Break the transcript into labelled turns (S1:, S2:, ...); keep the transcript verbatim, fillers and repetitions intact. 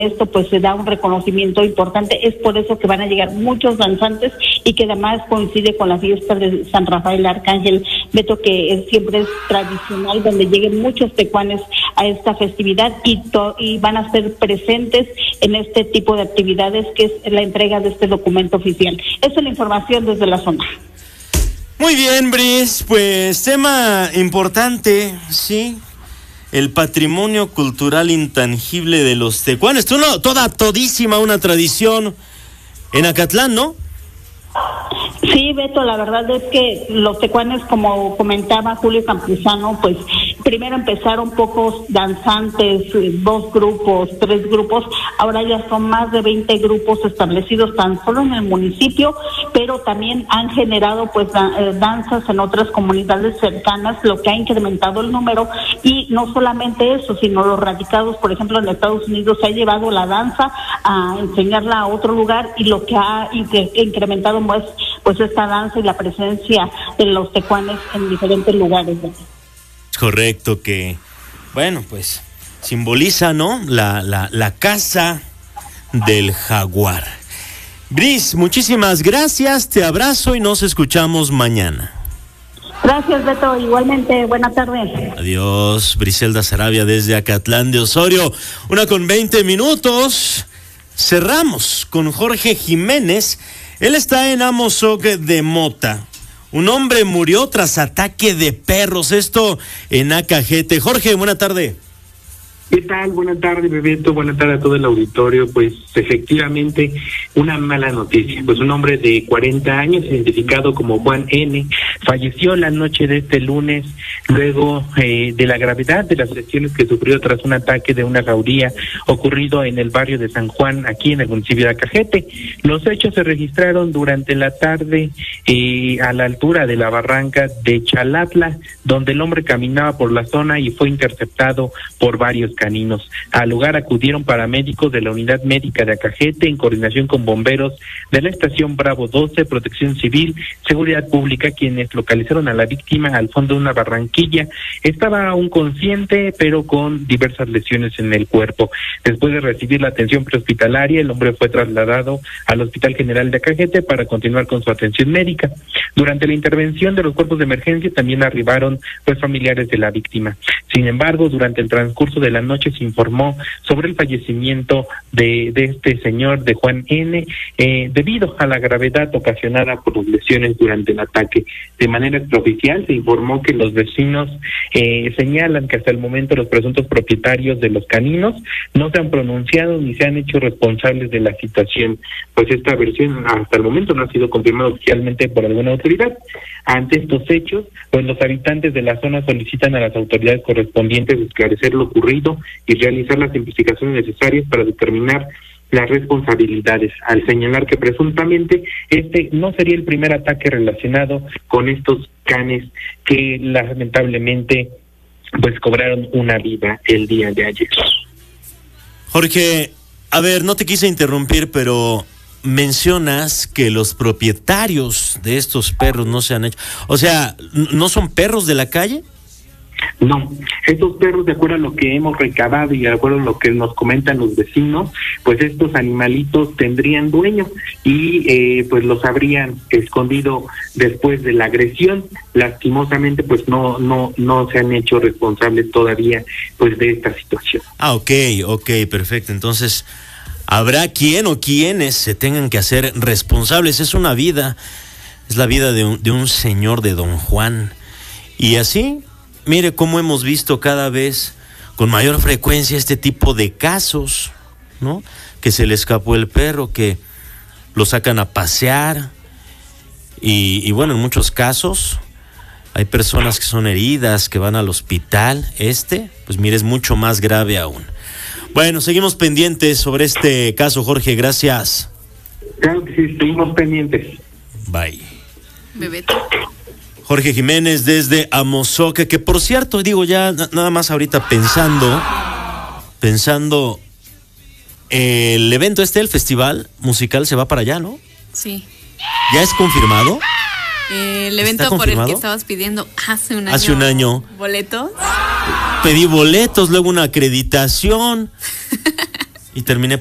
S1: esto pues se da un reconocimiento importante. Es por eso que van a llegar muchos danzantes y que además coincide con la fiesta de San Rafael Arcángel, Beto, que es, siempre es tradicional, donde lleguen muchos tecuanes a esta festividad y, to, y van a ser presentes en este tipo de actividades, que es la entrega de este documento oficial. Esa es la información desde la zona.
S2: Muy bien, Bris, pues tema importante, sí, el patrimonio cultural intangible de los tecuanes. Tú no, toda, todísima una tradición en Acatlán, ¿no?
S1: Sí, Beto, la verdad es que los tecuanes, como comentaba Julio Campuzano, pues primero empezaron pocos danzantes, dos grupos, tres grupos, ahora ya son más de veinte grupos establecidos tan solo en el municipio, pero también han generado pues danzas en otras comunidades cercanas, lo que ha incrementado el número. Y no solamente eso, sino los radicados, por ejemplo, en Estados Unidos se ha llevado la danza a enseñarla a otro lugar, y lo que ha incrementado pues, pues esta danza y la presencia de los tecuanes en diferentes lugares.
S2: Correcto, que bueno, pues simboliza, ¿no? La, la, la casa del jaguar. Bris, muchísimas gracias, te abrazo y nos escuchamos mañana.
S1: Gracias, Beto, igualmente, buena tarde.
S2: Adiós, Briselda Sarabia desde Acatlán de Osorio. Una con veinte minutos. Cerramos con Jorge Jiménez. Él está en Amozoc de Mota. Un hombre murió tras ataque de perros, esto en Acajete. Jorge, buena tarde.
S3: ¿Qué tal? Buenas tardes, Bebeto. Buenas tardes a todo el auditorio. Pues efectivamente, una mala noticia. Pues un hombre de cuarenta años, identificado como Juan N., falleció la noche de este lunes, luego eh, de la gravedad de las lesiones que sufrió tras un ataque de una jauría ocurrido en el barrio de San Juan, aquí en el municipio de Acajete. Los hechos se registraron durante la tarde eh, a la altura de la barranca de Chalatla, donde el hombre caminaba por la zona y fue interceptado por varios caninos. Al lugar acudieron paramédicos de la Unidad Médica de Acajete en coordinación con bomberos de la estación Bravo doce, Protección Civil, Seguridad Pública, quienes localizaron a la víctima al fondo de una barranquilla. Estaba aún consciente, pero con diversas lesiones en el cuerpo. Después de recibir la atención prehospitalaria, el hombre fue trasladado al Hospital General de Acajete para continuar con su atención médica. Durante la intervención de los cuerpos de emergencia también arribaron pues familiares de la víctima. Sin embargo, durante el transcurso de la noche se informó sobre el fallecimiento de, de este señor, de Juan N., eh, debido a la gravedad ocasionada por las lesiones durante el ataque. De manera extraoficial se informó que los vecinos eh, señalan que hasta el momento los presuntos propietarios de los caninos no se han pronunciado ni se han hecho responsables de la situación. Pues esta versión hasta el momento no ha sido confirmada oficialmente por alguna autoridad. Ante estos hechos, pues los habitantes de la zona solicitan a las autoridades correspondientes esclarecer lo ocurrido y realizar las investigaciones necesarias para determinar las responsabilidades, al señalar que presuntamente este no sería el primer ataque relacionado con estos canes que lamentablemente pues cobraron una vida el día de ayer.
S2: Jorge, a ver, no te quise interrumpir, pero mencionas que los propietarios de estos perros no se han hecho, o sea, ¿no son perros de la calle?
S3: No, estos perros, de acuerdo a lo que hemos recabado y de acuerdo a lo que nos comentan los vecinos, pues estos animalitos tendrían dueño y eh, pues los habrían escondido después de la agresión. Lastimosamente, pues no no no se han hecho responsables todavía pues de esta situación.
S2: Ah, ok, ok, perfecto. Entonces, habrá quien o quienes se tengan que hacer responsables. Es una vida, es la vida de un, de un señor, de don Juan. Y así, mire cómo hemos visto cada vez con mayor frecuencia este tipo de casos, ¿no? Que se le escapó el perro, que lo sacan a pasear y, y bueno, en muchos casos hay personas que son heridas, que van al hospital. Este, pues mire, es mucho más grave aún. Bueno, seguimos pendientes sobre este caso, Jorge, gracias.
S3: Claro que sí, seguimos pendientes.
S2: Bye.
S4: Bebeto.
S2: Jorge Jiménez desde Amozoc, que por cierto, digo ya nada más ahorita pensando, pensando, el evento este, el festival musical se va para allá, ¿no?
S4: Sí.
S2: ¿Ya es confirmado?
S4: Eh, el evento por el que estabas pidiendo hace un año.
S2: Hace un año.
S4: ¿Boletos?
S2: Pedí boletos, luego una acreditación. Y terminé